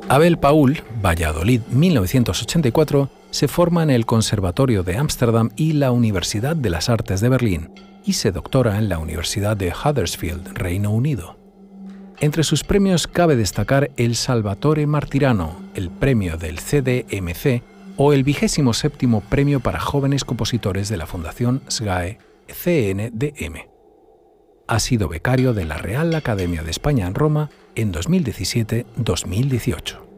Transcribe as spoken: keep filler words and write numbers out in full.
Abel Paul, Valladolid, mil novecientos ochenta y cuatro, se forma en el Conservatorio de Ámsterdam y la Universidad de las Artes de Berlín y se doctora en la Universidad de Huddersfield, Reino Unido. Entre sus premios cabe destacar el Salvatore Martirano, el premio del C D M C o el vigésimo séptimo premio para jóvenes compositores de la Fundación S G A E C N D M. Ha sido becario de la Real Academia de España en Roma en dos mil diecisiete a dos mil dieciocho.